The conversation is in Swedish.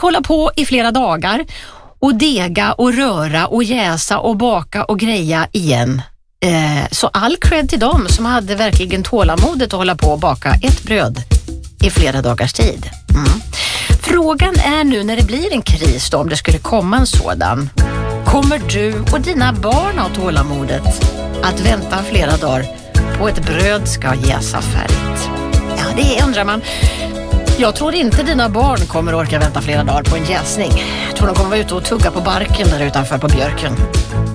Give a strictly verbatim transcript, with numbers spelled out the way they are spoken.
hålla på i flera dagar och dega och röra och jäsa och baka och greja igen. Eh, så all cred till dem som hade verkligen tålamodet att hålla på och baka ett bröd i flera dagars tid. Mm. Frågan är nu när det blir en kris då, om det skulle komma en sådan. Kommer du och dina barn ha tålamodet att vänta flera dagar på ett bröd ska jäsa färdigt? Ja, det undrar man. Jag tror inte dina barn kommer orka vänta flera dagar på en jäsning. Jag tror de kommer vara ute och tugga på barken där utanför på björken.